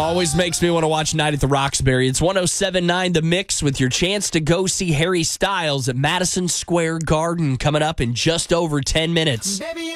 Always makes me want to watch Night at the Roxbury. It's 107.9 The Mix with your chance to go see Harry Styles at Madison Square Garden coming up in just over 10 minutes. Baby,